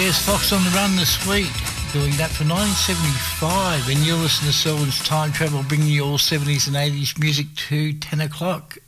Yes, Fox on the Run this week, doing that for 1975. And you're listening to Selwyn's Time Travel, bringing you all 70s and 80s music to 10 o'clock.